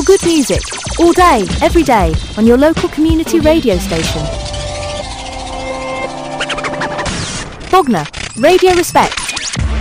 Your good music, all day, every day, on your local community radio station. Bognor, Radio Respect.